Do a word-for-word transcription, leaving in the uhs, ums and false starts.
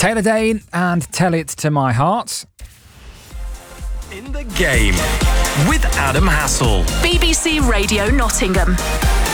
Taylor Dane and Tell It to My Heart. In the Game with Adam Hassel. B B C Radio Nottingham.